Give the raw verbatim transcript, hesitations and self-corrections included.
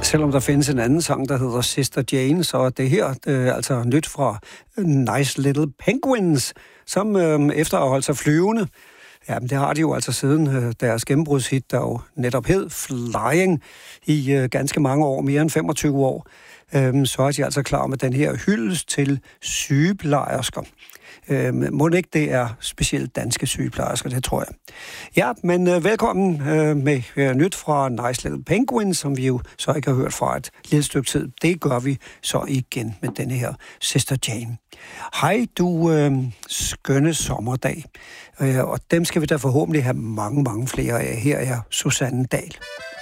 Selvom der findes en anden sang, der hedder Sister Jane, så er det her det er altså nyt fra Nice Little Penguins, som øh, efter at have holdt sig flyvende, ja, men det har de jo altså siden øh, deres gennembrudshit, der jo netop hed Flying i øh, ganske mange år, mere end femogtyve år, øh, så er de altså klar med den her hyldest til sygeplejersker. Øh, må ikke det er specielt danske sygeplejersker, det tror jeg. Ja, men øh, velkommen øh, med øh, nyt fra Nice Little Penguins, som vi jo så ikke har hørt fra et lille stykke tid. Det gør vi så igen med denne her Sister Jane. Hej du øh, skønne sommerdag, øh, og dem skal vi da forhåbentlig have mange, mange flere af. Her er Susanne Dahl.